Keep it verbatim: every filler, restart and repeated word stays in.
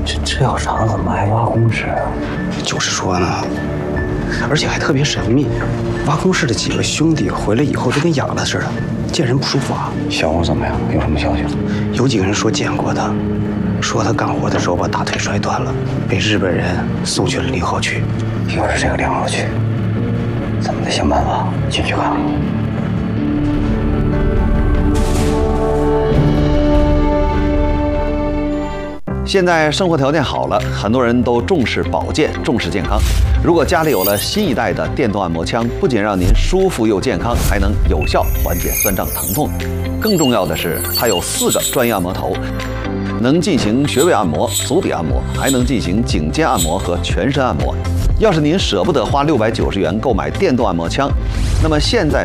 这这药厂怎么还挖空室啊？ 就是说呢，而且还特别神秘。挖空室的几个兄弟回来以后都跟哑了似的，见人不舒服啊。 小吴怎么样？有什么消息？ 有几个人说见过他，说他干活的时候把大腿摔断了，被日本人送去了零号区。 又是这个零号区，咱们得想办法进去看看。 现在生活条件好了，很多人都重视保健，重视健康。如果家里有了新一代的电动按摩枪，不仅让您舒服又健康，还能有效缓解酸胀疼痛。更重要的是，它有四个专业按摩头，能进行穴位按摩、足底按摩，还能进行颈肩按摩和全身按摩。要是您舍不得花六百九十元购买电动按摩枪，那么现在